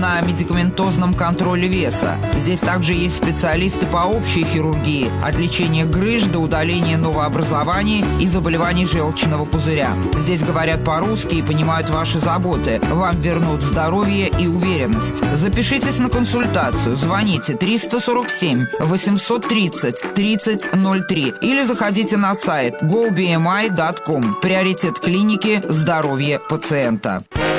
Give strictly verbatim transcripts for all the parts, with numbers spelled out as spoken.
на медикаментозном контроле веса. Здесь также есть специалисты по общей хирургии, от лечения грыж до удаления новообразований и заболеваний желчного пузыря. Здесь говорят по-русски и понимают ваши заботы. Вам вернут здоровье и уверенность. Запишитесь на консультацию. Звоните триста сорок семь восемьсот тридцать тридцать ноль три или заходите на сайт го би эм ай точка ком. Приоритет клиники – здоровье пациента.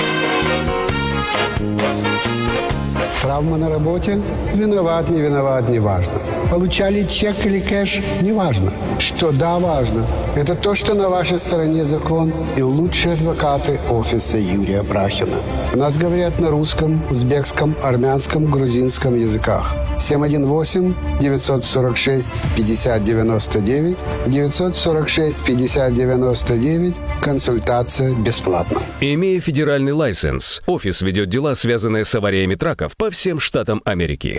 Травма на работе? Виноват, не виноват, не важно. Получали чек или кэш? Не важно. Что да, важно. Это то, что на вашей стороне закон и лучшие адвокаты офиса Юрия Брахина. У нас говорят на русском, узбекском, армянском, грузинском языках. семь один восемь девятьсот сорок шесть пятьдесят девяносто девять девятьсот сорок шесть пятьдесят девяносто девять. Консультация бесплатна. Имея федеральный лайсенс, офис ведет дела, связанные с авариями траков по всем штатам Америки.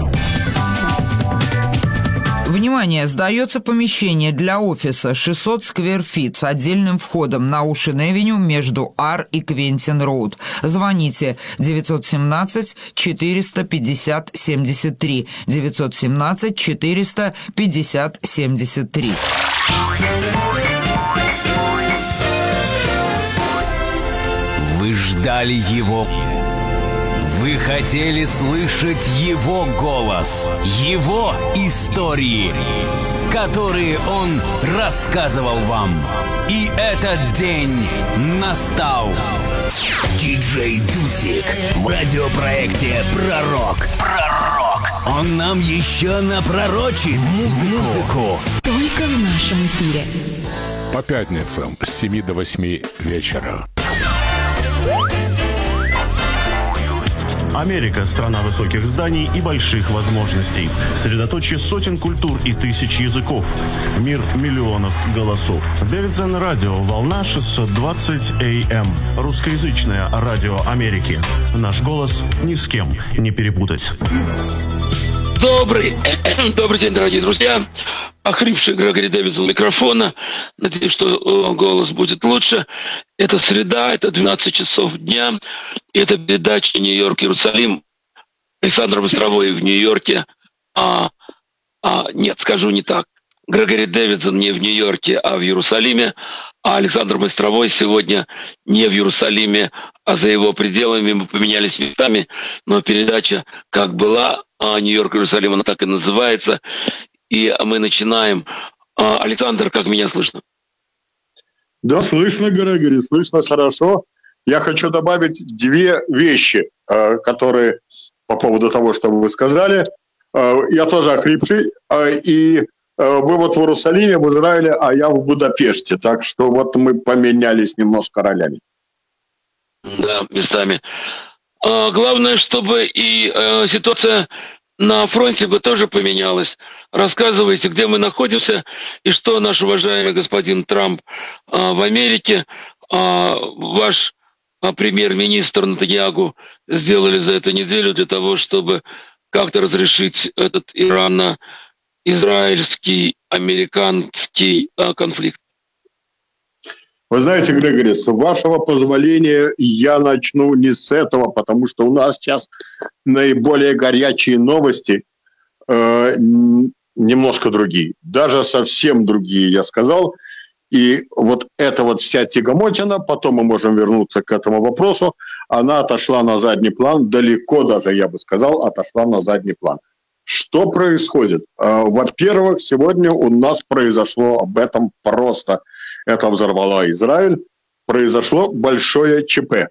Внимание! Сдается помещение для офиса шестьсот сквер-фит с отдельным входом на Оушен-Эвеню между Ар и Квентин-Роуд. Звоните девятьсот семнадцать четыреста пятьдесят семьдесят три девятьсот семнадцать четыреста пятьдесят семьдесят три. Вы ждали его. Вы хотели слышать его голос, его истории, которые он рассказывал вам. И этот день настал. Диджей Дусик в радиопроекте «Пророк». Пророк. Он нам еще напророчит музыку. музыку. Только в нашем эфире. По пятницам с семи до восьми вечера. Америка – страна высоких зданий и больших возможностей. Средоточие сотен культур и тысяч языков. Мир миллионов голосов. Дэвидсон радио, волна шестьсот двадцать эй эм. Русскоязычное радио Америки. Наш голос ни с кем не перепутать. Добрый, добрый день, дорогие друзья. Охрипший Грегори Дэвидсон у микрофона. Надеюсь, что голос будет лучше. Это среда, это двенадцать часов дня. И это передача «Нью-Йорк, Иерусалим». Александр Быстровой в Нью-Йорке. А, а, нет, скажу не так. Грегори Дэвидсон не в Нью-Йорке, а в Иерусалиме. А Александр Быстровой сегодня не в Иерусалиме, а за его пределами. Мы поменялись местами. Но передача как была, а «Нью-Йорк, Иерусалим», она так и называется. И мы начинаем. Александр, как меня слышно? Да, слышно, Грегори, слышно хорошо. Я хочу добавить две вещи, которые по поводу того, что вы сказали. Я тоже охрипший, и вы вот в Иерусалиме, в Израиле, а я в Будапеште. Так что вот мы поменялись немножко ролями. Да, местами. Главное, чтобы и ситуация на фронте бы тоже поменялась. Рассказывайте, где мы находимся и что наш уважаемый господин Трамп а, в Америке, а, ваш а, премьер-министр Нетаньяху сделали за эту неделю для того, чтобы как-то разрешить этот ирано-израильский, американский а, конфликт. Вы знаете, Грегори, с вашего позволения я начну не с этого, потому что у нас сейчас наиболее горячие новости, э, немножко другие, даже совсем другие, я сказал. И вот эта вот вся тягомотина, потом мы можем вернуться к этому вопросу, она отошла на задний план, далеко даже, я бы сказал, отошла на задний план. Что происходит? Э, во-первых, сегодня у нас произошло об этом просто... Это взорвало Израиль. Произошло большое ЧП.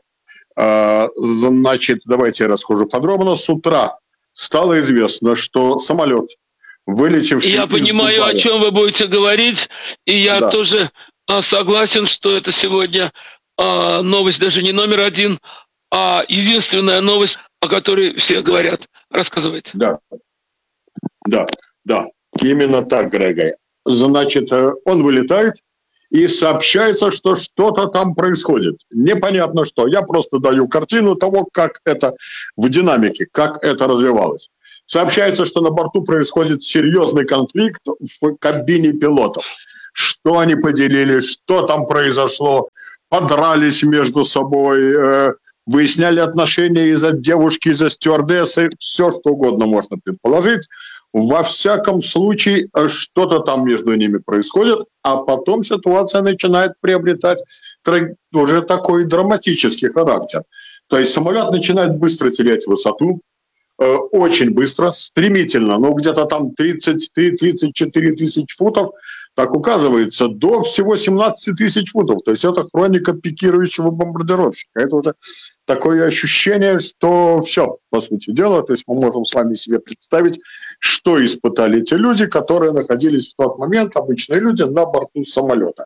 Значит, давайте я расскажу подробно. С утра стало известно, что самолет, вылетевший... Я понимаю, Дубая... о чем вы будете говорить, и я да. тоже согласен, что это сегодня новость даже не номер один, а единственная новость, о которой все говорят. Рассказывайте. Да, да, да. Именно так, Грегори. Значит, он вылетает, и сообщается, что что-то там происходит. Непонятно что. Я просто даю картину того, как это в динамике, как это развивалось. Сообщается, что на борту происходит серьезный конфликт в кабине пилотов. Что они поделили, что там произошло, подрались между собой, выясняли отношения из-за девушки, из-за стюардессы, все что угодно можно предположить. Во всяком случае, что-то там между ними происходит, а потом ситуация начинает приобретать уже такой драматический характер. То есть самолет начинает быстро терять высоту, очень быстро, стремительно, ну где-то там тридцать три - тридцать четыре тысячи футов, так указывается, до всего семнадцать тысяч футов. То есть это хроника пикирующего бомбардировщика. Это уже такое ощущение, что все, по сути дела, то есть мы можем с вами себе представить, что испытали те люди, которые находились в тот момент, обычные люди, на борту самолета.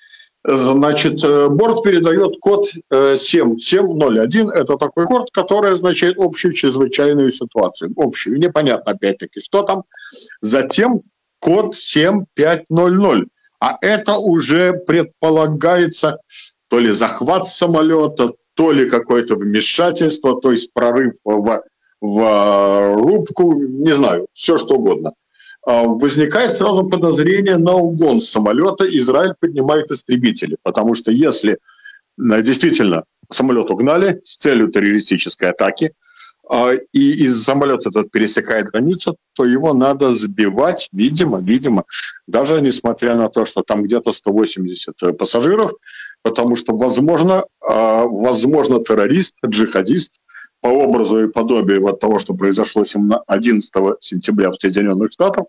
Значит, борт передает код семь семь ноль один. Это такой код, который означает общую чрезвычайную ситуацию. Общую. Непонятно, опять-таки, что там. Затем код семь пять ноль ноль. А это уже предполагается то ли захват самолета, то ли какое-то вмешательство, то есть прорыв в, в рубку, не знаю, все что угодно. Возникает сразу подозрение на угон самолета. Израиль поднимает истребители, потому что если действительно самолет угнали с целью террористической атаки, и из самолета этот пересекает границу, то его надо сбивать, видимо, видимо, даже несмотря на то, что там где-то сто восемьдесят пассажиров, потому что, возможно, возможно террорист, джихадист, по образу и подобию вот того, что произошло одиннадцатого сентября в Соединенных Штатах,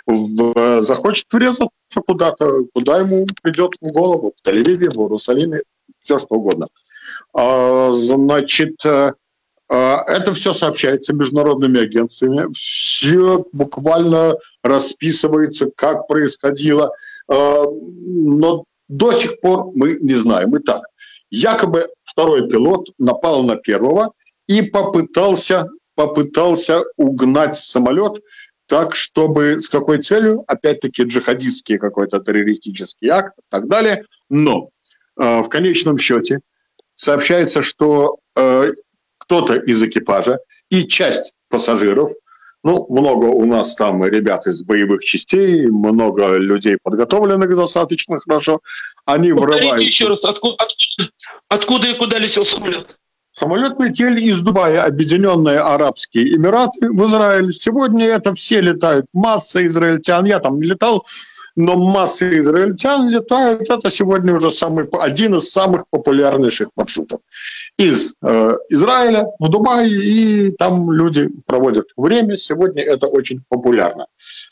в, захочет врезаться куда-то, куда ему придет в голову, в Тель-Авиве, в Иерусалиме, все что угодно. А, значит, а, это все сообщается международными агентствами, все буквально расписывается, как происходило, а, но до сих пор мы не знаем. Итак, якобы второй пилот напал на первого и попытался, попытался угнать самолет так, чтобы с какой целью? Опять-таки джихадистский какой-то террористический акт и так далее. Но э, в конечном счете сообщается, что э, кто-то из экипажа и часть пассажиров, ну, много у нас там ребят из боевых частей, много людей подготовленных достаточно хорошо, они Повторите врываются... еще раз, откуда, откуда, откуда и куда летел самолет? Самолет летел из Дубая, Объединенные Арабские Эмираты, в Израиль. Сегодня это все летают, масса израильтян. Я там не летал, но масса израильтян летают. Это сегодня уже самый, один из самых популярнейших маршрутов. Из э, Израиля в Дубай, и там люди проводят время. Сегодня это очень популярно.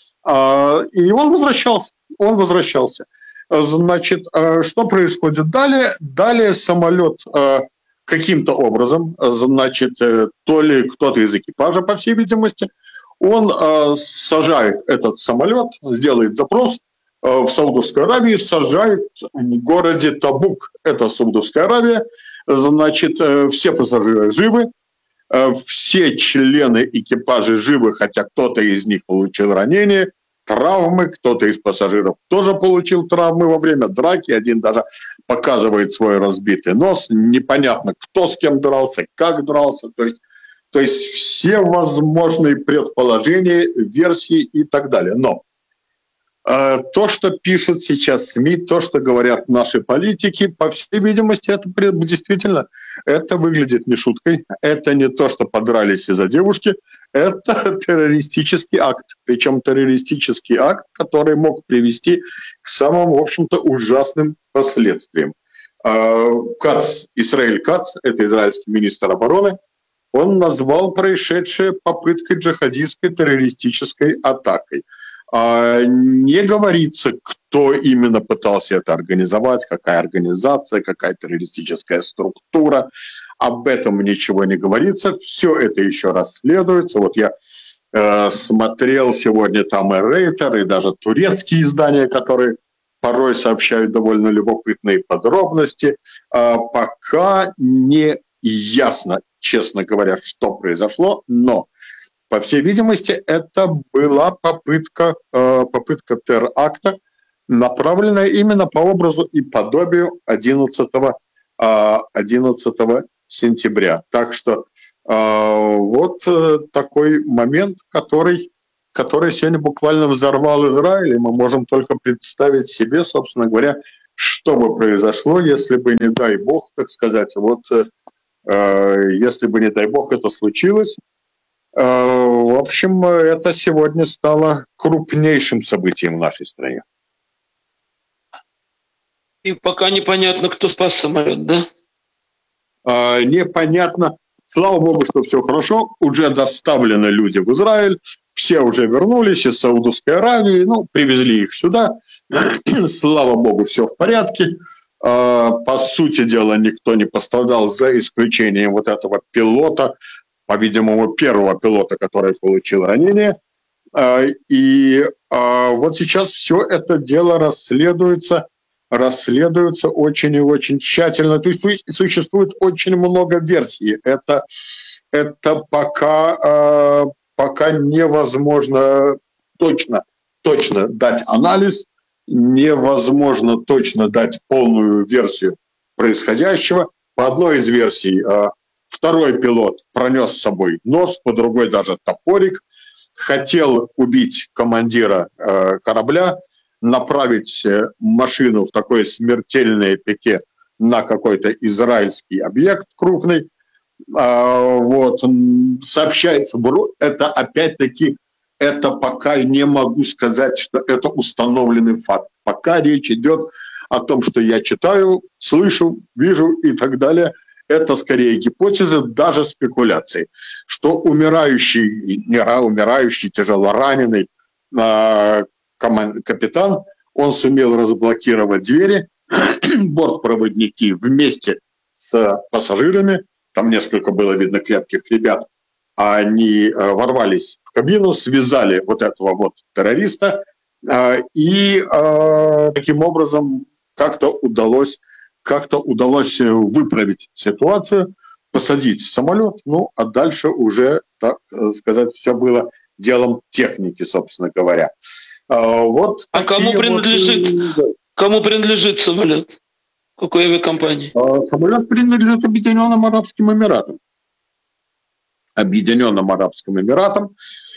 Э, и он возвращался. Он возвращался. Значит, э, что происходит далее? Далее самолет... Э, каким-то образом, значит, то ли кто-то из экипажа, по всей видимости, он э, сажает этот самолет, сделает запрос э, в Саудовской Аравии, сажает в городе Табук, это Саудовская Аравия, значит, э, все пассажиры живы, э, все члены экипажа живы, хотя кто-то из них получил ранение, травмы, кто-то из пассажиров тоже получил травмы во время драки, один даже показывает свой разбитый нос, непонятно, кто с кем дрался, как дрался, то есть, то есть все возможные предположения, версии и так далее. Но э, то, что пишут сейчас СМИ, то, что говорят наши политики, по всей видимости, это действительно, это выглядит не шуткой, это не то, что подрались из-за девушки, это террористический акт, причем террористический акт, который мог привести к самым, в общем-то, ужасным последствиям. Кац, Исраэль Кац, это израильский министр обороны, он назвал происшедшее попыткой джихадистской террористической атакой. Не говорится, кто именно пытался это организовать, какая организация, какая террористическая структура. Об этом ничего не говорится. Все это еще расследуется. Вот я э, смотрел сегодня там и Рейтер, и даже турецкие издания, которые порой сообщают довольно любопытные подробности. Э, пока не ясно, честно говоря, что произошло, но по всей видимости, это была попытка, э, попытка теракта, направленная именно по образу и подобию одиннадцатого сентября. Так что э, вот э, такой момент, который, который сегодня буквально взорвал Израиль, и мы можем только представить себе, собственно говоря, что бы произошло, если бы, не дай бог, так сказать, вот э, если бы, не дай бог, это случилось. В общем, это сегодня стало крупнейшим событием в нашей стране. И пока непонятно, кто спас самолет, да? Непонятно. Слава богу, что все хорошо. Уже доставлены люди в Израиль. Все уже вернулись из Саудовской Аравии. Ну, привезли их сюда. Слава богу, все в порядке. По сути дела, никто не пострадал, за исключением вот этого пилота, по-видимому, первого пилота, который получил ранение. И вот сейчас все это дело расследуется, расследуется очень и очень тщательно. То есть существует очень много версий. Это, это пока, пока невозможно точно, точно дать анализ, невозможно точно дать полную версию происходящего. По одной из версий второй пилот пронес с собой нож, по другой даже топорик, хотел убить командира корабля, направить машину в такое смертельное пике на какой-то израильский объект крупный. Вот. Сообщается, это опять-таки это пока не могу сказать, что это установленный факт. Пока речь идет о том, что я читаю, слышу, вижу и так далее. Это скорее гипотезы, даже спекуляции. Что умирающий, не умирающий, тяжело раненый э, капитан, он сумел разблокировать двери, бортпроводники вместе с пассажирами, там несколько было видно крепких ребят, они ворвались в кабину, связали вот этого вот террориста, и таким образом как-то удалось, как-то удалось выправить ситуацию, посадить самолет, ну, а дальше уже, так сказать, все было делом техники, собственно говоря. Вот а кому принадлежит, вот... кому принадлежит самолет? Какой авиакомпании? Самолет принадлежит Объединенным Арабским Эмиратам. Объединенным Арабским Эмиратам.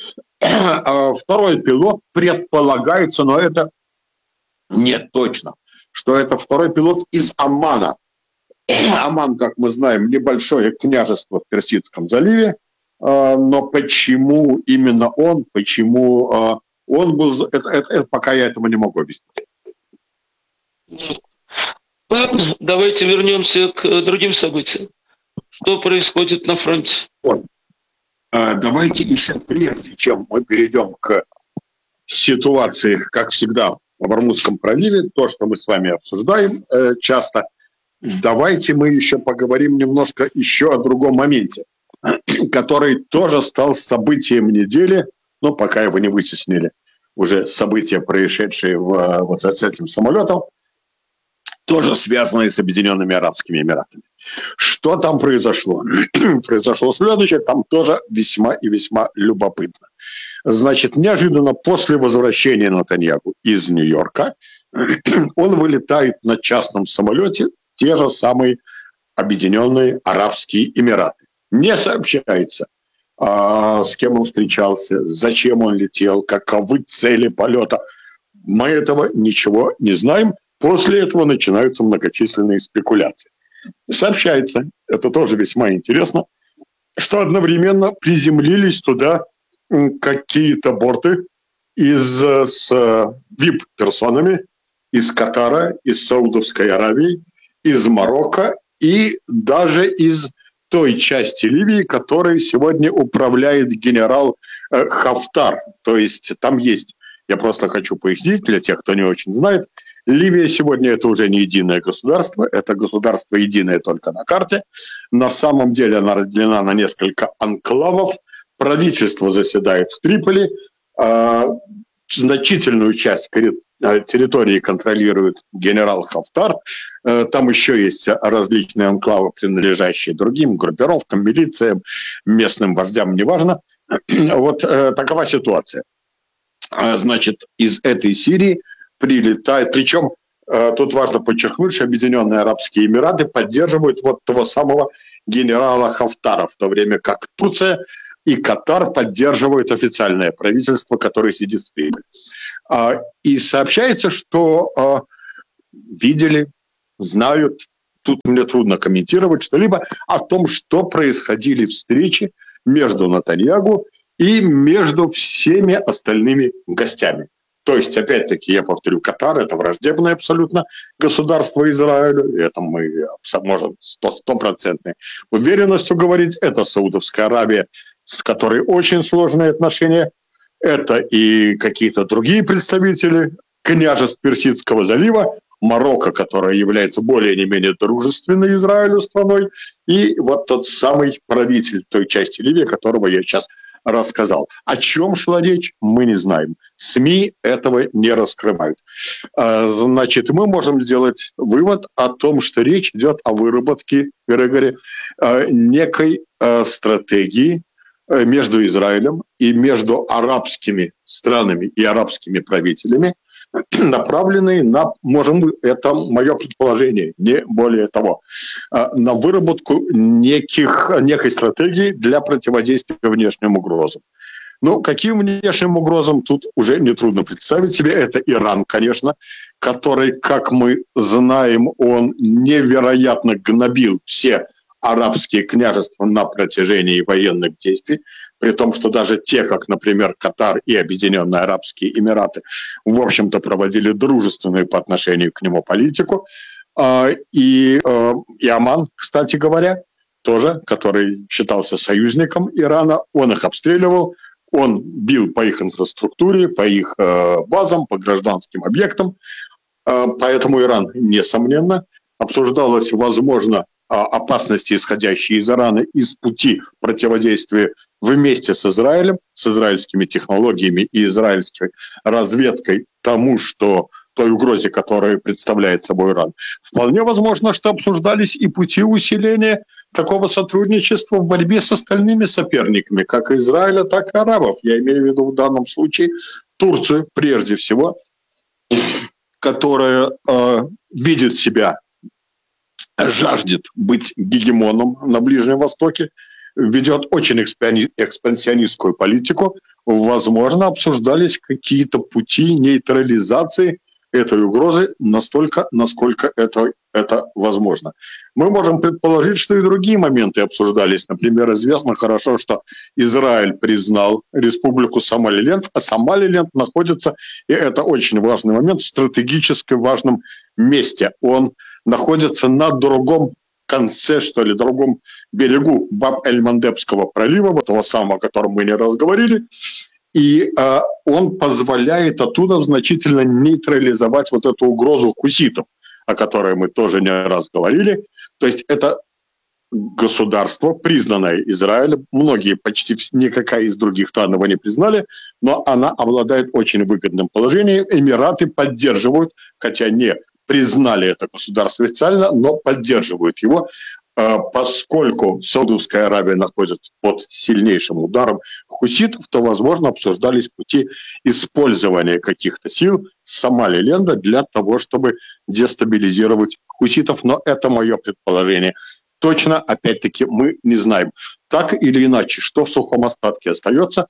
Второй пилот предполагается, но это не точно, что это второй пилот из Омана. Оман, как мы знаем, небольшое княжество в Персидском заливе, но почему именно он, почему он был, это, это, это пока я этого не могу объяснить. Ладно, давайте вернемся к другим событиям. Что происходит на фронте? Вот. Давайте еще прежде, чем мы перейдем к ситуации, как всегда, в Ормузском проливе, то, что мы с вами обсуждаем э, часто, давайте мы еще поговорим немножко еще о другом моменте, который тоже стал событием недели, но пока его не вытеснили, уже события, происшедшие в, вот с этим самолетом, тоже связанные с Объединенными Арабскими Эмиратами. Что там произошло? Произошло следующее, там тоже весьма и весьма любопытно. Значит, неожиданно после возвращения Нетаньяху из Нью-Йорка он вылетает на частном самолете в те же самые Объединенные Арабские Эмираты. Не сообщается, а, с кем он встречался, зачем он летел, каковы цели полета. Мы этого ничего не знаем. После этого начинаются многочисленные спекуляции. Сообщается, это тоже весьма интересно, что одновременно приземлились туда какие-то борты из, с ви ай пи-персонами из Катара, из Саудовской Аравии, из Марокко и даже из той части Ливии, которой сегодня управляет генерал э, Хафтар. То есть там есть, я просто хочу пояснить для тех, кто не очень знает, Ливия сегодня это уже не единое государство, это государство единое только на карте. На самом деле она разделена на несколько анклавов. Правительство заседает в Триполи. Э, значительную часть территории контролирует генерал Хафтар. Э, там еще есть различные анклавы, принадлежащие другим группировкам, милициям, местным вождям, неважно. Вот э, такова ситуация. Э, значит, из этой Сирии прилетает, причем э, тут важно подчеркнуть, что Объединенные Арабские Эмираты поддерживают вот того самого генерала Хафтара, в то время как Турция и Катар поддерживают официальное правительство, которое сидит в Триполи. Э, и сообщается, что э, видели, знают, тут мне трудно комментировать что-либо о том, что происходили встречи между Нетаньяху и между всеми остальными гостями. То есть, опять-таки, я повторю, Катар – это враждебное абсолютно государство Израилю, и это мы можем стопроцентной уверенностью говорить. Это Саудовская Аравия, с которой очень сложные отношения. Это и какие-то другие представители княжеств Персидского залива, Марокко, которая является более или менее дружественной Израилю страной, и вот тот самый правитель той части Ливии, которого я сейчас рассказал. О чем шла речь, мы не знаем. СМИ этого не раскрывают. Значит, мы можем сделать вывод о том, что речь идет о выработке, Грегори, некой стратегии между Израилем и между арабскими странами и арабскими правителями, направленные на, можем, это мое предположение, не более того, на выработку неких, некой стратегии для противодействия внешним угрозам. Ну, каким внешним угрозам тут уже нетрудно представить себе. Это Иран, конечно, который, как мы знаем, он невероятно гнобил все арабские княжества на протяжении военных действий, при том, что даже те, как, например, Катар и Объединенные Арабские Эмираты, в общем-то, проводили дружественную по отношению к нему политику. И, и Оман, кстати говоря, тоже, который считался союзником Ирана, он их обстреливал, он бил по их инфраструктуре, по их базам, по гражданским объектам. Поэтому Иран, несомненно, обсуждалось, возможно, опасности, исходящие из Ирана, из пути противодействия вместе с Израилем, с израильскими технологиями и израильской разведкой тому, что той угрозе, которую представляет собой Иран. Вполне возможно, что обсуждались и пути усиления такого сотрудничества в борьбе с остальными соперниками, как Израиля, так и арабов. Я имею в виду в данном случае Турцию, прежде всего, которая э, видит себя, жаждет быть гегемоном на Ближнем Востоке, ведет очень экспансионистскую политику. Возможно, обсуждались какие-то пути нейтрализации этой угрозы настолько, насколько это, это возможно. Мы можем предположить, что и другие моменты обсуждались. Например, известно хорошо, что Израиль признал республику Сомалиленд, а Сомалиленд находится, и это очень важный момент, в стратегически важном месте. Он находится на другом конце, что ли, другом берегу Баб-эль-Мандебского пролива, вот того самого, о котором мы не раз говорили, и э, он позволяет оттуда значительно нейтрализовать вот эту угрозу хуситов, о которой мы тоже не раз говорили. То есть это государство, признанное Израилем, многие, почти никакая из других стран его не признали, но она обладает очень выгодным положением. Эмираты поддерживают, хотя не признали это государство официально, но поддерживают его, поскольку Саудовская Аравия находится под сильнейшим ударом хуситов, то, возможно, обсуждались пути использования каких-то сил Сомалиленда для того, чтобы дестабилизировать хуситов, но это мое предположение. Точно, опять-таки, мы не знаем. Так или иначе, что в сухом остатке остается?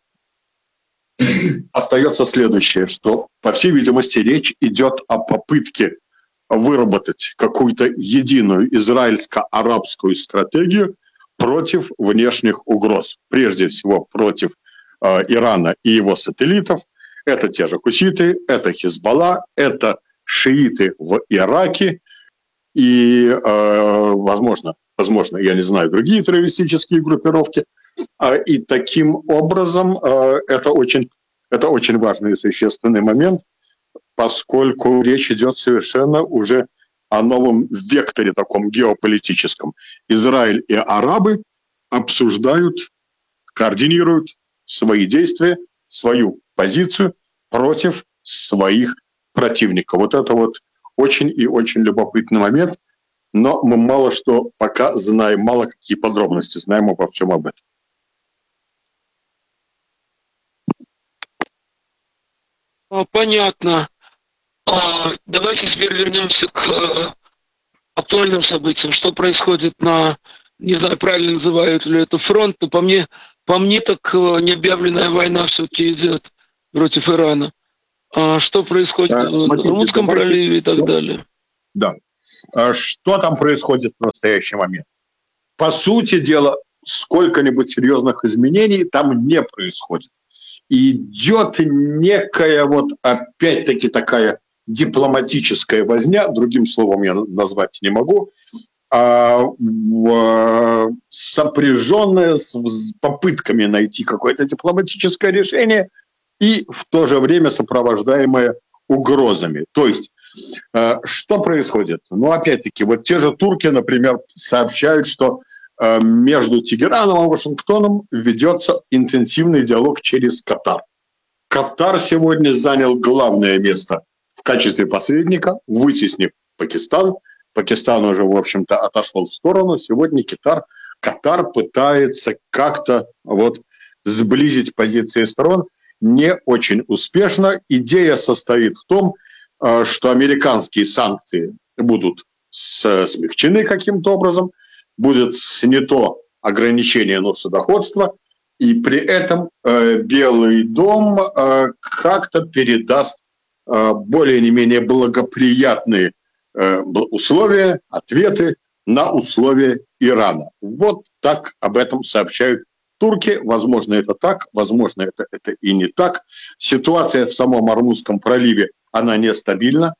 Остается следующее, что, по всей видимости, речь идет о попытке выработать какую-то единую израильско-арабскую стратегию против внешних угроз. Прежде всего, против э, Ирана и его сателлитов. Это те же хуситы, это Хизбалла, это шииты в Ираке и, э, возможно, возможно, я не знаю, другие террористические группировки. Э, и таким образом э, это очень, это очень важный и существенный момент, поскольку речь идет совершенно уже о новом векторе таком геополитическом. Израиль и арабы обсуждают, координируют свои действия, свою позицию против своих противников. Вот это вот очень и очень любопытный момент, но мы мало что пока знаем, мало какие подробности знаем обо всем об этом. Понятно. Давайте теперь вернемся к актуальным событиям. Что происходит на, не знаю, правильно называют ли это фронт, но по мне, по мне так необъявленная война все-таки идет против Ирана. Что происходит да, смотрите, в Румынском проливе и так далее? Да. что там происходит в настоящий момент? По сути дела, сколько-нибудь серьезных изменений там не происходит. Идет некая вот опять-таки такая дипломатическая возня, другим словом я назвать не могу, а, в, сопряженная с, с попытками найти какое-то дипломатическое решение и в то же время сопровождаемое угрозами. То есть, э, что происходит? Ну, опять-таки, вот те же турки, например, сообщают, что э, между Тегераном и Вашингтоном ведется интенсивный диалог через Катар. Катар сегодня занял главное место в качестве посредника, вытеснив Пакистан. Пакистан уже, в общем-то, отошел в сторону. Сегодня Катар, Катар пытается как-то вот сблизить позиции сторон. Не очень успешно. Идея состоит в том, что американские санкции будут смягчены каким-то образом, будет снято ограничение на судоходство, и при этом Белый дом как-то передаст более-не менее благоприятные условия, ответы на условия Ирана. Вот так об этом сообщают турки. Возможно, это так, возможно, это, это и не так. Ситуация в самом Ормузском проливе, она нестабильна.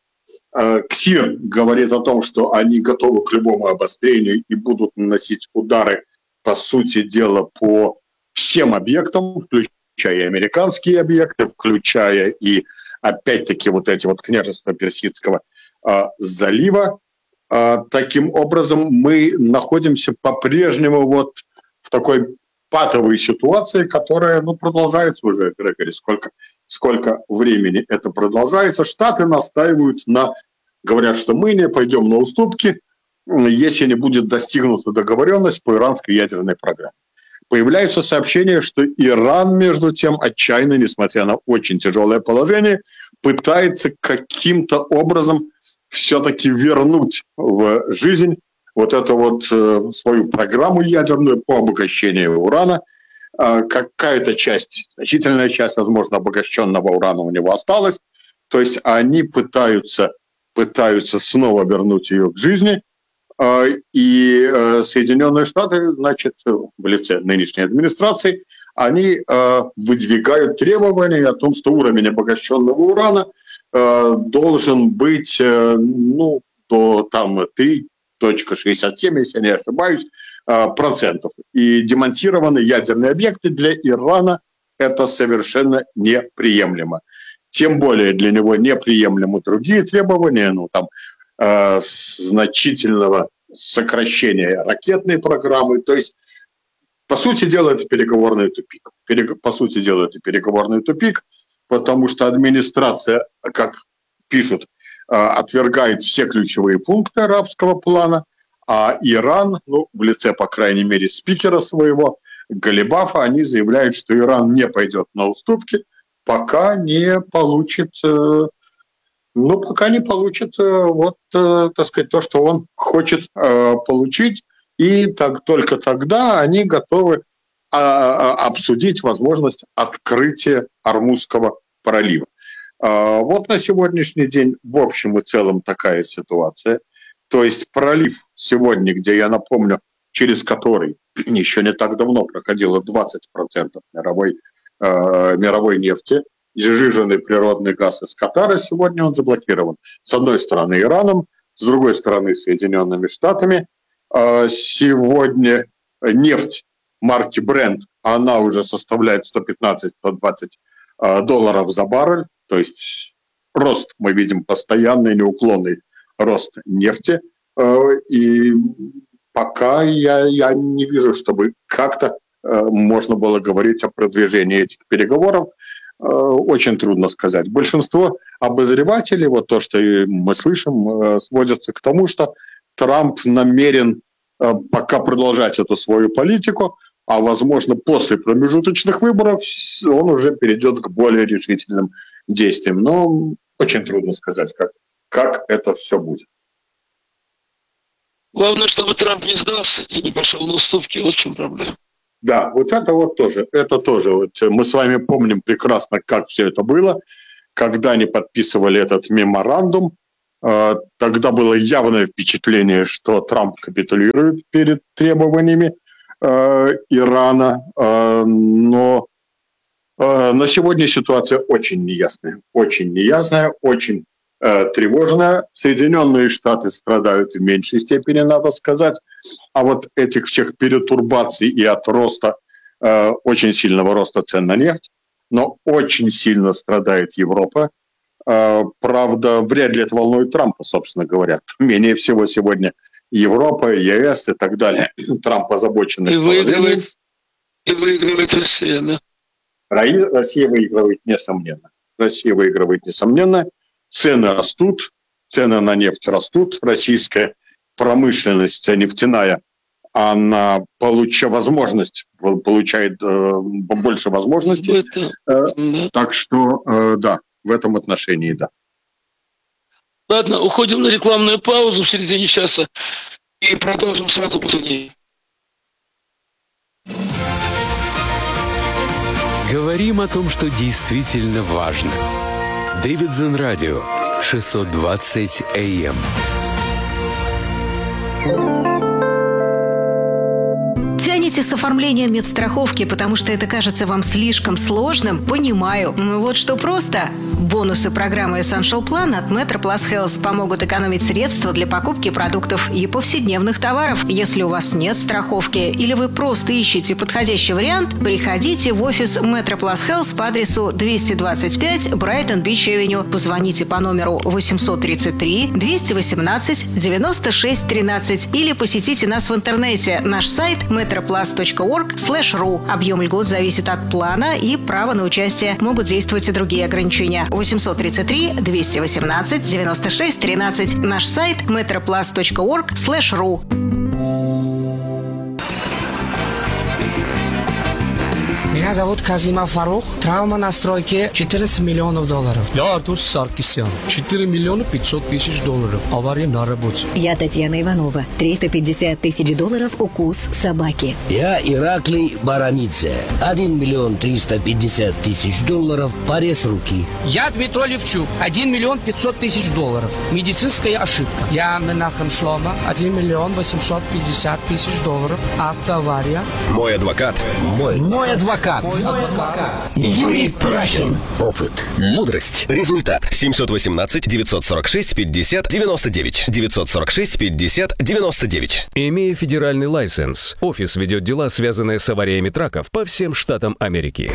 КСИР говорит о том, что они готовы к любому обострению и будут наносить удары, по сути дела, по всем объектам, включая американские объекты, включая и, опять-таки, вот эти вот княжества Персидского э, залива. Э, таким образом, мы находимся по-прежнему вот в такой патовой ситуации, которая, ну, продолжается уже, Грегори, сколько, сколько времени это продолжается. Штаты настаивают на, говорят, что мы не пойдем на уступки, если не будет достигнута договоренность по иранской ядерной программе. Появляются сообщения, что Иран, между тем, отчаянно, несмотря на очень тяжелое положение, пытается каким-то образом все-таки вернуть в жизнь вот эту вот э, свою программу ядерную по обогащению урана. Э, какая-то часть, значительная часть, возможно, обогащенного урана у него осталась. То есть они пытаются, пытаются снова вернуть ее к жизни. Э, и э, Соединенные Штаты, значит, в лице нынешней администрации, они э, выдвигают требования о том, что уровень обогащенного урана э, должен быть, э, ну, до там три точка шестьдесят семь, если я не ошибаюсь, процентов. И демонтированные ядерные объекты для Ирана это совершенно неприемлемо. Тем более для него неприемлемы другие требования, ну там э, значительного сокращения ракетной программы. То есть, по сути дела, это переговорный тупик. Перег... По сути дела, это переговорный тупик, потому что администрация, как пишут, отвергает все ключевые пункты арабского плана, а Иран, ну, в лице, по крайней мере, спикера своего, Галибафа, они заявляют, что Иран не пойдет на уступки, пока не получит, ну, пока не получит, вот, так сказать, то, что он хочет получить, и так, только тогда они готовы обсудить возможность открытия Ормузского пролива. Вот на сегодняшний день в общем и целом такая ситуация. То есть пролив сегодня, где, я напомню, через который еще не так давно проходило двадцать процентов мировой, э, мировой нефти, сжиженный природный газ из Катара, сегодня он заблокирован. С одной стороны Ираном, с другой стороны Соединенными Штатами. Э, сегодня нефть марки Brent, она уже составляет сто пятнадцать - сто двадцать э, долларов за баррель. То есть рост мы видим постоянный, неуклонный рост нефти. И пока я, я не вижу, чтобы как-то можно было говорить о продвижении этих переговоров. Очень трудно сказать. Большинство обозревателей, вот то, что мы слышим, сводятся к тому, что Трамп намерен пока продолжать эту свою политику, а, возможно, после промежуточных выборов он уже перейдет к более решительным действиям. Но очень трудно сказать, как, как это все будет. Главное, чтобы Трамп не сдался и не пошел на уступки. Вот в чем проблема. Да, вот это вот тоже. Это тоже. Вот мы с вами помним прекрасно, как все это было, когда они подписывали этот меморандум. Тогда было явное впечатление, что Трамп капитулирует перед требованиями Ирана, но на сегодня ситуация очень неясная, очень неясная, очень тревожная. Соединенные Штаты страдают в меньшей степени, надо сказать, а вот этих всех перетурбаций и от роста, очень сильного роста цен на нефть, но очень сильно страдает Европа. Правда, вряд ли это волнует Трампа, собственно говоря. Менее всего сегодня Европа, ЕС и так далее. Трамп озабочен. И выигрывает, и выигрывает Россия, да? Россия выигрывает, несомненно. Россия выигрывает, несомненно. Цены растут, цены на нефть растут. Российская промышленность нефтяная, она получает возможность, получает э, больше возможностей. Это, э, да. Так что, э, да. В этом отношении, да. Ладно, уходим на рекламную паузу в середине часа и продолжим сразу после ней. Говорим о том, что действительно важно. Davidson Radio, шестьсот двадцать эй эм. Тянете с оформлением медстраховки, потому что это кажется вам слишком сложным? Понимаю. Ну вот что просто. Бонусы программы Essential Plan от MetroPlus Health помогут экономить средства для покупки продуктов и повседневных товаров. Если у вас нет страховки или вы просто ищете подходящий вариант, приходите в офис MetroPlus Health по адресу двести двадцать пять Brighton Beach Avenue. Позвоните по номеру восемьсот тридцать три двести восемнадцать девяносто шесть тринадцать или посетите нас в интернете. Наш сайт metroplus точка org слэш ру. Объем льгот зависит от плана и права на участие. Могут действовать и другие ограничения. восемьсот тридцать три двести восемнадцать девяносто шесть тринадцать. Наш сайт metroplus точка org слэш ру. Меня зовут Казима Фарух. Травма на стройке четырнадцать миллионов долларов. Я Артур Саркисян. четыре миллиона пятьсот тысяч долларов. Авария на работе. Я Татьяна Иванова. триста пятьдесят тысяч долларов укус собаки. Я Ираклий Барамидзе. один миллион триста пятьдесят тысяч долларов. Порез руки. Я Дмитрий Левчук. один миллион пятьсот тысяч долларов. Медицинская ошибка. Я Менахем Шлома. один миллион восемьсот пятьдесят тысяч долларов. Автоавария. Мой адвокат. Мой. Мой адвокат. Юрий Прахин. Опыт. Мудрость. Результат. семьсот восемнадцать девятьсот сорок шесть пятьдесят девяносто девять. девятьсот сорок шесть пятьдесят девяносто девять. Имея федеральный лайсенс, офис ведет дела, связанные с авариями траков по всем штатам Америки.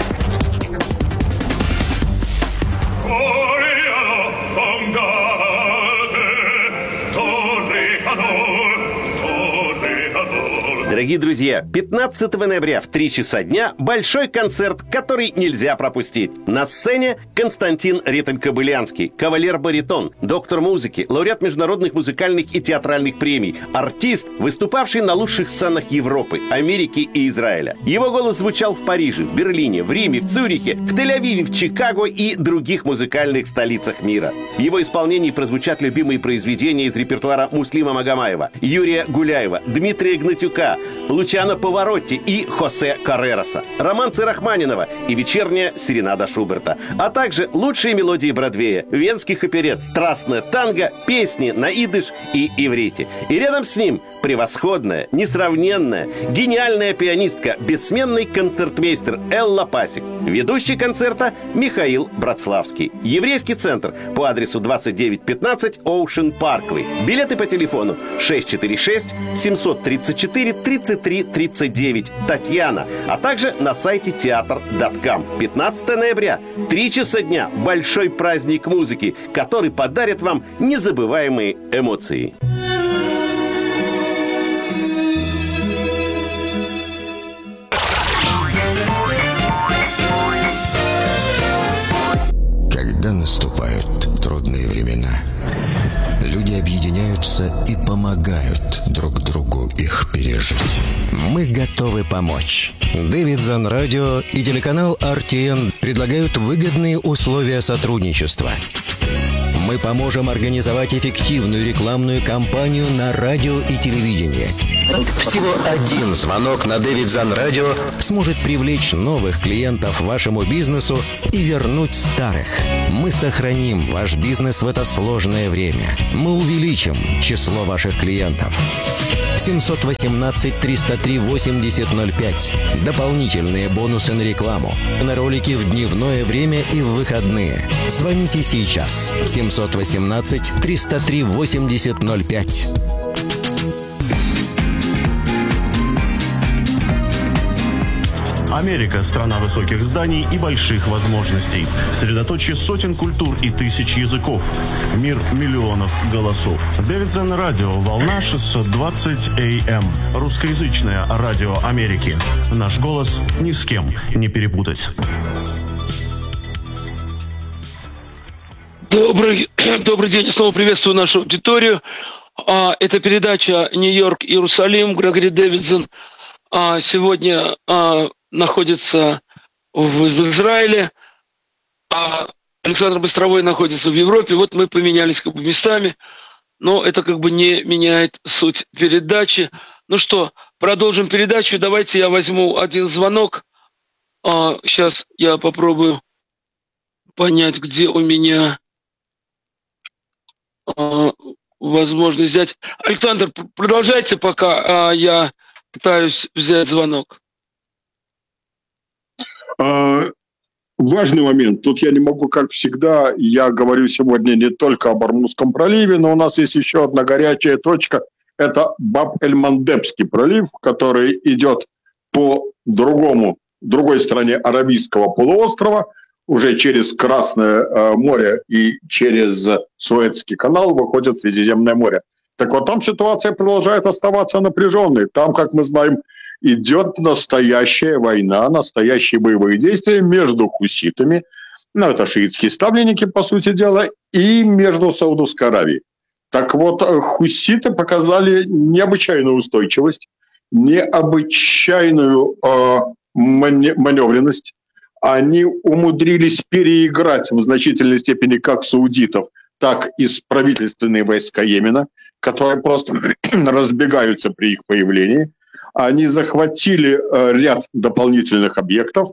Дорогие друзья, пятнадцатого ноября в три часа дня большой концерт, который нельзя пропустить. На сцене Константин Риттель-Кобылянский, кавалер-баритон, доктор музыки, лауреат международных музыкальных и театральных премий, артист, выступавший на лучших сценах Европы, Америки и Израиля. Его голос звучал в Париже, в Берлине, в Риме, в Цюрихе, в Тель-Авиве, в Чикаго и других музыкальных столицах мира. В его исполнении прозвучат любимые произведения из репертуара Муслима Магомаева, Юрия Гуляева, Дмитрия Гнатюка, Лучано Паваротти и Хосе Каррероса, романсы Рахманинова и вечерняя серенада Шуберта, а также лучшие мелодии Бродвея, венских оперет, страстное танго, песни на идыш и иврите. И рядом с ним превосходная, несравненная, гениальная пианистка, бессменный концертмейстер Элла Пасик. Ведущий концерта Михаил Братславский. Еврейский центр по адресу двадцать девять пятнадцать Ocean Parkway. Билеты по телефону шесть четыре шесть семь три четыре тридцать три тридцать девять. Татьяна. А также на сайте театр точка ком. пятнадцатого ноября. Три часа дня. Большой праздник музыки, который подарит вам незабываемые эмоции. Когда наступают трудные времена, люди объединяются и помогают друг другу их пережить. Мы готовы помочь. Davidson Radio и телеканал ар ти эн предлагают выгодные условия сотрудничества. Мы поможем организовать эффективную рекламную кампанию на радио и телевидении. Всего один звонок на Davidson Radio сможет привлечь новых клиентов вашему бизнесу и вернуть старых. Мы сохраним ваш бизнес в это сложное время. Мы увеличим число ваших клиентов. семь один восемь триста три восемьдесят ноль пять. Дополнительные бонусы на рекламу. На ролики в дневное время и в выходные. Звоните сейчас. семь один восемь триста три восемьдесят ноль пять. Америка – страна высоких зданий и больших возможностей. Средоточие сотен культур и тысяч языков. Мир миллионов голосов. Davidson Radio, волна шестьсот двадцать эй эм. Русскоязычное радио Америки. Наш голос ни с кем не перепутать. Добрый, добрый день. Снова приветствую нашу аудиторию. Это передача «Нью-Йорк, Иерусалим». Грегори Дэвидсон сегодня находится в Израиле, а Александр Быстровой находится в Европе. Вот мы поменялись как бы местами, но это как бы не меняет суть передачи. Ну что, продолжим передачу. Давайте я возьму один звонок. Сейчас я попробую понять, где у меня возможность взять. Александр, продолжайте, пока я пытаюсь взять звонок. Важный момент. Тут я не могу, как всегда, я говорю сегодня не только об Ормузском проливе, но у нас есть еще одна горячая точка. Это Баб-эль-Мандебский пролив, который идет по другому, другой стороне Аравийского полуострова, уже через Красное море и через Суэцкий канал выходит в Средиземное море. Так вот, там ситуация продолжает оставаться напряженной. Там, как мы знаем, идет настоящая война, настоящие боевые действия между хуситами, ну, это шиитские ставленники, по сути дела, и между Саудовской Аравией. Так вот, хуситы показали необычайную устойчивость, необычайную э, маневренность. Они умудрились переиграть в значительной степени как саудитов, так и правительственные войска Йемена, которые просто разбегаются при их появлении. Они захватили ряд дополнительных объектов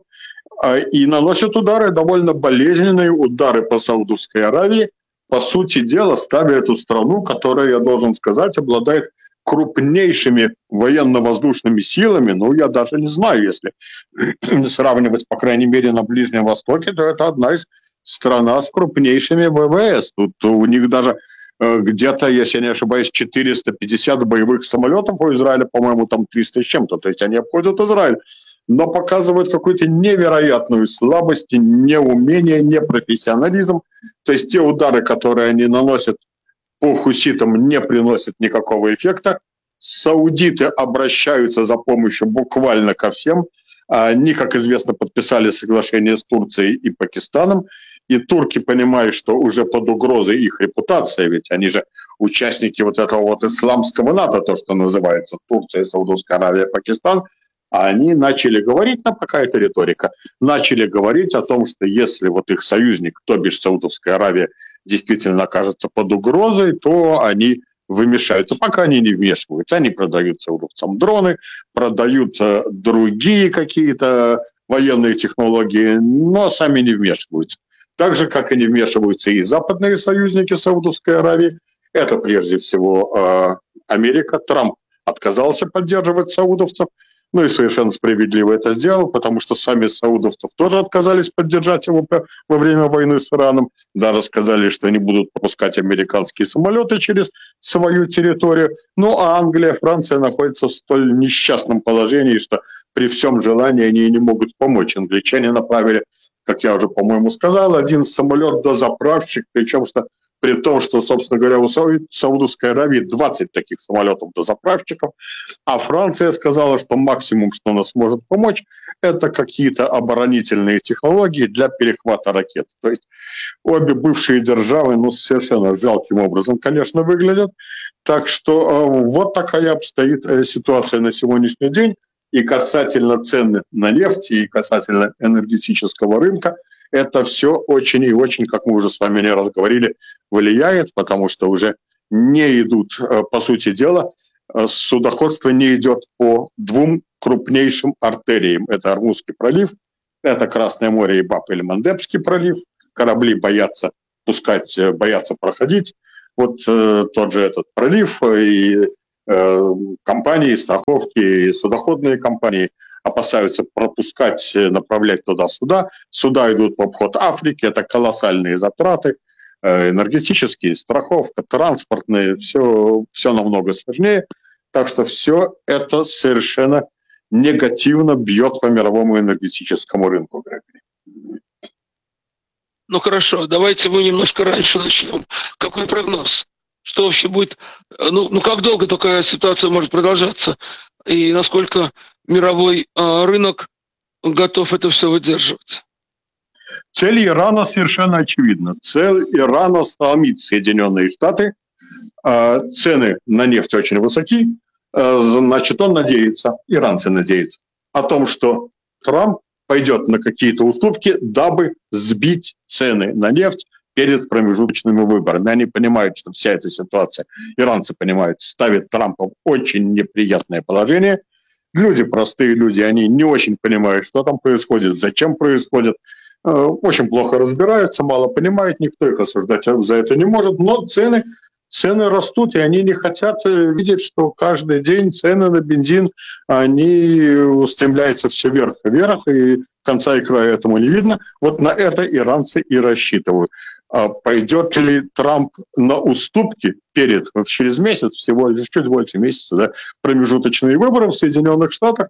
и наносят удары, довольно болезненные удары по Саудовской Аравии. По сути дела, ставя эту страну, которая, я должен сказать, обладает крупнейшими военно-воздушными силами, ну, я даже не знаю, если сравнивать, по крайней мере, на Ближнем Востоке, то это одна из стран с крупнейшими ВВС. Тут у них даже где-то, если я не ошибаюсь, четыреста пятьдесят боевых самолетов, у Израиля, по-моему, там триста с чем-то. То есть они обходят Израиль, но показывают какую-то невероятную слабость, неумение, непрофессионализм. То есть те удары, которые они наносят по хуситам, не приносят никакого эффекта. Саудиты обращаются за помощью буквально ко всем. Они, как известно, подписали соглашение с Турцией и Пакистаном. И турки понимают, что уже под угрозой их репутация, ведь они же участники вот этого вот исламского НАТО, то, что называется Турция, Саудовская Аравия, Пакистан, они начали говорить, ну, пока это риторика, начали говорить о том, что если вот их союзник, то бишь Саудовская Аравия, действительно окажется под угрозой, то они вмешаются. Пока они не вмешиваются, они продают саудовцам дроны, продают э, другие какие-то военные технологии, но сами не вмешиваются. Так же, как и не вмешиваются и западные союзники Саудовской Аравии. Это прежде всего э, Америка. Трамп отказался поддерживать саудовцев. Ну и совершенно справедливо это сделал, потому что сами саудовцев тоже отказались поддержать его во время войны с Ираном. Даже сказали, что они будут пропускать американские самолеты через свою территорию. Ну а Англия, Франция находятся в столь несчастном положении, что при всем желании они не могут помочь. Англичане направили, как я уже, по-моему, сказал, один самолет-дозаправщик, причем что при том, что, собственно говоря, у Саудовской Аравии двадцать таких самолетов-дозаправщиков, а Франция сказала, что максимум, что она сможет помочь, это какие-то оборонительные технологии для перехвата ракет. То есть обе бывшие державы, ну, совершенно жалким образом, конечно, выглядят. Так что э, вот такая обстоит э, ситуация на сегодняшний день. и касательно цены на нефть, и касательно энергетического рынка, это все очень и очень, как мы уже с вами не раз говорили, влияет, потому что уже не идут, по сути дела, судоходство не идет по двум крупнейшим артериям. Это Ормузский пролив, это Красное море и Баб или Мандебский пролив. Корабли боятся пускать, боятся проходить. Вот э, тот же этот пролив и э, компании, страховки, и судоходные компании опасаются пропускать, направлять туда-сюда. Сюда идут в обход Африки, это колоссальные затраты, э, энергетические, страховка, транспортные, все, все намного сложнее. Так что все это совершенно негативно бьет по мировому энергетическому рынку, Грегори. Ну хорошо, давайте мы немножко раньше начнем. Какой прогноз? Что вообще будет? Ну, ну как долго такая ситуация может продолжаться? И насколько мировой э, рынок готов это все выдерживать? Цель Ирана совершенно очевидна. Цель Ирана сломить Соединенные Штаты. Э, цены на нефть очень высоки. Э, значит, он надеется, иранцы надеются, о том, что Трамп пойдет на какие-то уступки, дабы сбить цены на нефть перед промежуточными выборами. Они понимают, что вся эта ситуация, иранцы понимают, ставит Трампа в очень неприятное положение. Люди, простые люди, они не очень понимают, что там происходит, зачем происходит. Очень плохо разбираются, мало понимают, никто их осуждать за это не может, но цены, цены растут, и они не хотят видеть, что каждый день цены на бензин, они устремляются все вверх и вверх, и конца и края этому не видно. Вот на это иранцы и рассчитывают. Пойдет ли Трамп на уступки перед, через месяц, всего лишь чуть больше месяца, да, промежуточные выборы в Соединенных Штатах,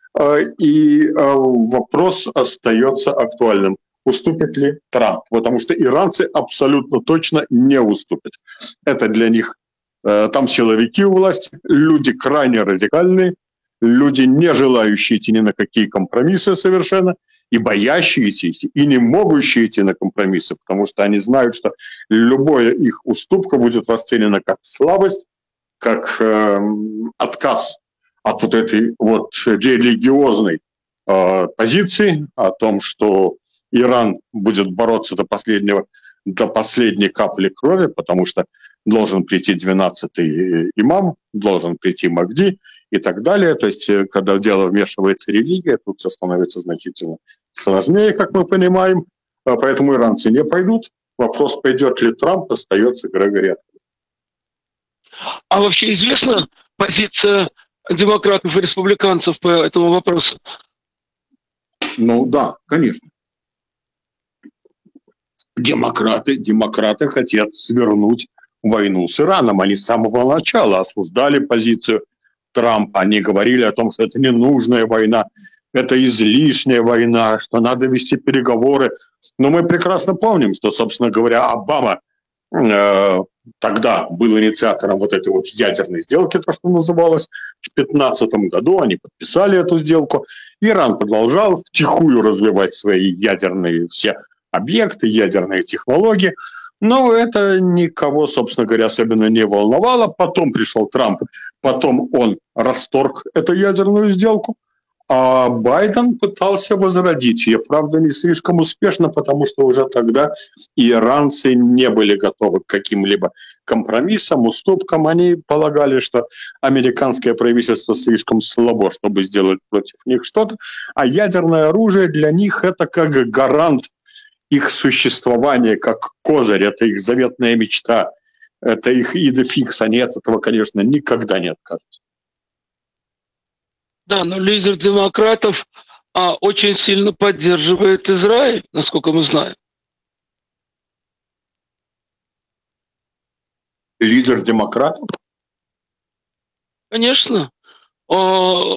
и вопрос остается актуальным. Уступит ли Трамп? Потому что иранцы абсолютно точно не уступят. Это для них, там силовики у власти, люди крайне радикальные, люди, не желающие идти ни на какие компромиссы совершенно, и боящиеся идти, и не могущие идти на компромиссы, потому что они знают, что любая их уступка будет расценена как слабость, как э, отказ от вот этой вот религиозной э, позиции, о том, что Иран будет бороться до последнего, до последней капли крови, потому что должен прийти двенадцатый имам, должен прийти Махди и так далее. То есть, когда в дело вмешивается религия, тут все становится значительно сложнее, как мы понимаем. Поэтому иранцы не пойдут. Вопрос, пойдет ли Трамп, остается Грегори. А вообще известна позиция демократов и республиканцев по этому вопросу? Ну да, конечно. Демократы, демократы хотят свернуть войну с Ираном. Они с самого начала осуждали позицию Трампа. Они говорили о том, что это ненужная война, это излишняя война, что надо вести переговоры. Но мы прекрасно помним, что, собственно говоря, Обама э, тогда был инициатором вот этой вот ядерной сделки, то, что называлось. В две тысячи пятнадцатом году они подписали эту сделку. Иран продолжал втихую развивать свои ядерные все объекты, ядерные технологии. Но это никого, собственно говоря, особенно не волновало. Потом пришел Трамп, потом он расторг эту ядерную сделку, а Байден пытался возродить ее. Правда, не слишком успешно, потому что уже тогда иранцы не были готовы к каким-либо компромиссам, уступкам. Они полагали, что американское правительство слишком слабо, чтобы сделать против них что-то, а ядерное оружие для них это как гарант их существование, как козырь, это их заветная мечта, это их идефикс, они от этого, конечно, никогда не откажутся. Да, но лидер демократов а, очень сильно поддерживает Израиль, насколько мы знаем. Лидер демократов? Конечно. Он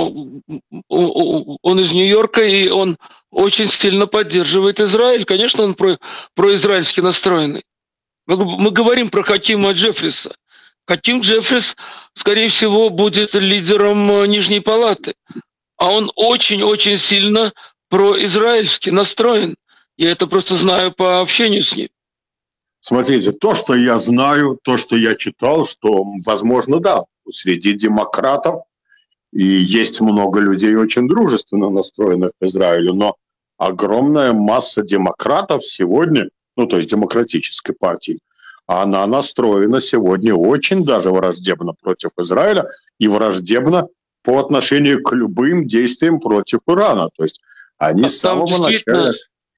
из Нью-Йорка, и он очень сильно поддерживает Израиль. Конечно, он про, произраильски настроенный. Мы, мы говорим про Хакима Джеффриса. Хаким Джеффрис, скорее всего, будет лидером Нижней палаты. А он очень-очень сильно произраильски настроен. Я это просто знаю по общению с ним. Смотрите, то, что я знаю, то, что я читал, что, возможно, да, среди демократов И есть много людей очень дружественно настроенных к Израилю, но огромная масса демократов сегодня, ну, то есть демократической партии, она настроена сегодня очень даже враждебно против Израиля и враждебно по отношению к любым действиям против Ирана. То есть они а с самого начала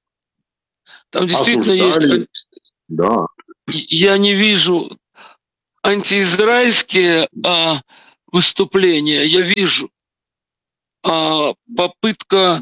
там действительно осуждали... есть... Да. Я не вижу антиизраильские а, выступления. Я вижу а, попытка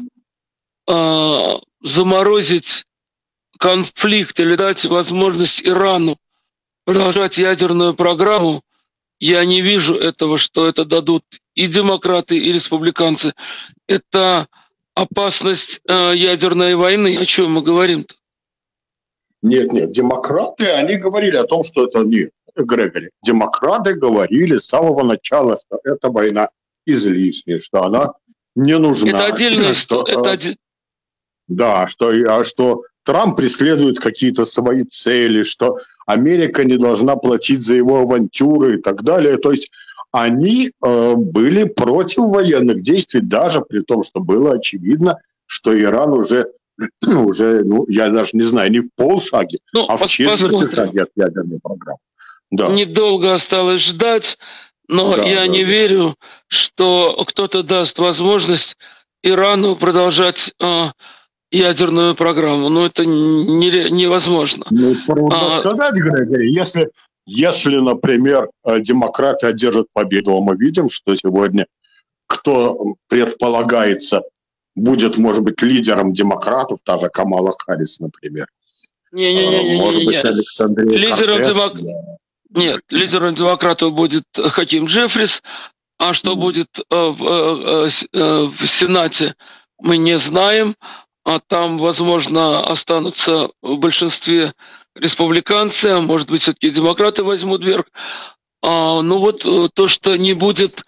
а, заморозить конфликт или дать возможность Ирану продолжать ядерную программу. Я не вижу этого, что это дадут и демократы, и республиканцы. Это опасность э, ядерной войны. О чем мы говорим-то? Нет, нет, демократы, они говорили о том, что это не Грегори. Демократы говорили с самого начала, что эта война излишняя, что она не нужна. Это отдельная история. Да, что, а что Трамп преследует какие-то свои цели, что Америка не должна платить за его авантюры и так далее. То есть они э, были против военных действий, даже при том, что было очевидно, что Иран уже, уже ну, я даже не знаю, не в полшаге, ну, а в четверти шаге от ядерной программы. Да. Недолго осталось ждать, но да, я да, не да. верю, что кто-то даст возможность Ирану продолжать... Э, ядерную программу. Но это не, невозможно. Ну, трудно а... сказать, Грегори. Если, если, например, демократы одержат победу, мы видим, что сегодня кто предполагается будет, может быть, лидером демократов, та же Камала Харрис, например. Не-не-не. Может быть, Александрия лидером Кортес. демок... Нет, лидером демократов будет Хаким Джеффрис, а что mm. будет э, в, э, в Сенате, мы не знаем. А там, возможно, останутся в большинстве республиканцы, а может быть, все-таки демократы возьмут верх. А, ну вот то, что не будет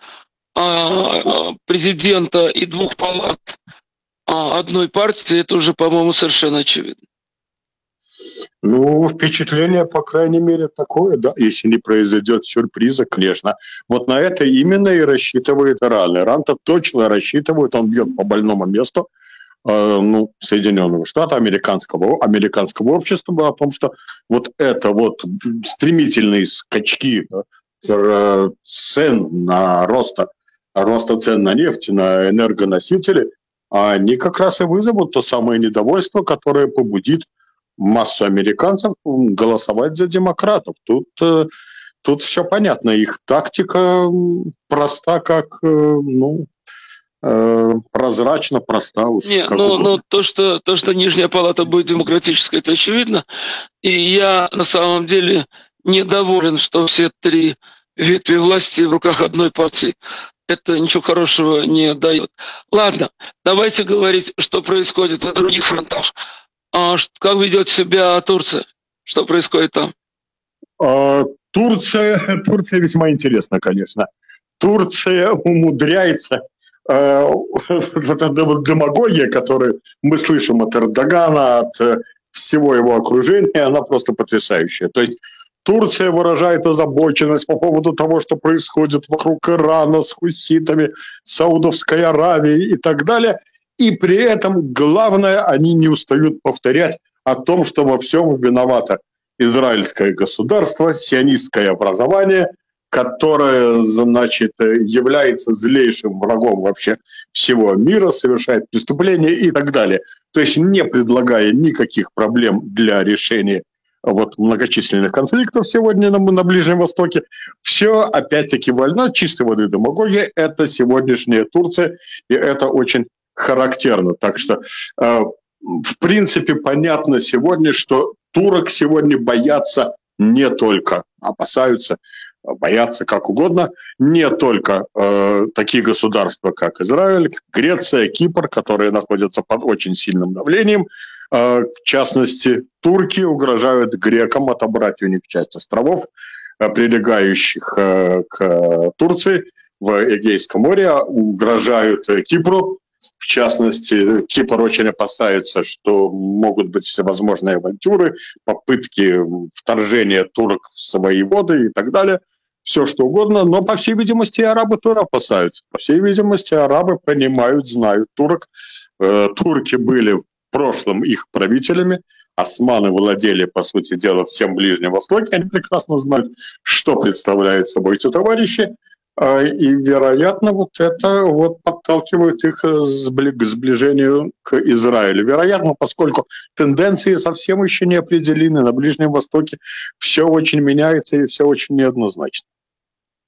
а, президента и двух палат а, одной партии, это уже, по-моему, совершенно очевидно. Ну, впечатление, по крайней мере, такое, да, если не произойдет сюрприза, конечно. Вот на это именно и рассчитывает Иран. Иран-то точно рассчитывает, он бьет по больному месту, ну, Соединенного Штата, американского, американского общества, о том, что вот это вот стремительные скачки цен на роста, роста цен на нефть, на энергоносители, они как раз и вызовут то самое недовольство, которое побудит массу американцев голосовать за демократов. Тут, тут все понятно. Их тактика проста, как, ну, прозрачно, проста. Уж Не, ну, ну то, что, то, что Нижняя палата будет демократической, это очевидно. И я на самом деле недоволен, что все три ветви власти в руках одной партии. Это ничего хорошего не дает. Ладно, давайте говорить, что происходит на других фронтах. А как ведет себя Турция? Что происходит там? А, Турция, Турция весьма интересна, конечно. Турция умудряется... Э, вот эта демагогия, которую мы слышим от Эрдогана, от всего его окружения, она просто потрясающая. То есть Турция выражает озабоченность по поводу того, что происходит вокруг Ирана с хуситами, Саудовской Аравией и так далее. И при этом, главное, они не устают повторять о том, что во всем виновато израильское государство, сионистское образование, которое, значит, является злейшим врагом вообще всего мира, совершает преступления и так далее. То есть не предлагая никаких проблем для решения вот многочисленных конфликтов сегодня на, на Ближнем Востоке, все опять-таки вольна, чистой воды демагогия. Это сегодняшняя Турция, и это очень характерно. Так что, э, в принципе, понятно сегодня, что турок сегодня боятся не только, опасаются, боятся как угодно, не только э, такие государства, как Израиль, Греция, Кипр, которые находятся под очень сильным давлением. Э, в частности, турки угрожают грекам отобрать у них часть островов, э, прилегающих э, к Турции в Эгейском море, угрожают э, Кипру. В частности, Кипр очень опасается, что могут быть всевозможные авантюры, попытки вторжения турок в свои воды и так далее. все что угодно, но, по всей видимости, арабы тоже опасаются. По всей видимости, арабы понимают, знают турок. Э, турки были в прошлом их правителями, османы владели, по сути дела, всем Ближнем Востоке, они прекрасно знают, что представляют собой эти товарищи, э, и, вероятно, вот это вот подталкивает их к сближению к Израилю. Вероятно, поскольку тенденции совсем еще не определены на Ближнем Востоке, все очень меняется и все очень неоднозначно.